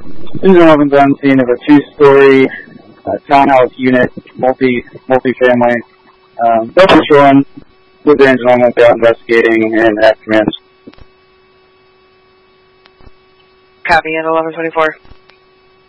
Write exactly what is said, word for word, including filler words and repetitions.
This is an open gun scene of a two-story uh, townhouse unit, multi multi-family. Um, Delta patrolling with the engine on without investigating and after command. Copy, and eleven twenty-four.